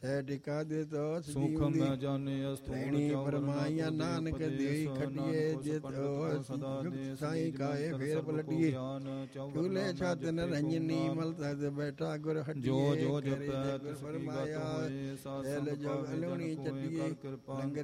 ਸਹਿ ਟਿਕਾ ਦੇ ਤੋ ਸੁਖ ਮੈਂ ਜਾਣੇ ਅਸਤੂਣੀ ਫਰਮਾਇਆ ਨਾਨਕ ਦੇਈ ਖਟੀਏ ਜਿਤ ਸਾਈ ਕਾਏ ਫੇਰ ਪਲਟੀਏ ਝੂਲੇ ਛਤ ਨਰੰਜਨੀ ਮਲ ਤਦ ਬੈਠਾ ਗੁਰ ਹਟੀਏ ਜੋ ਜੋ ਜਪੈ ਤਿਸ ਕੀ ਗਤ ਫਰਮਾਇਆ ਹੋਏ ਸਾਧ ਐਲ ਸੰਗ ਜੋ ਅਲੋਣੀ ਚੱਲੀਏ ਲੰਗਰ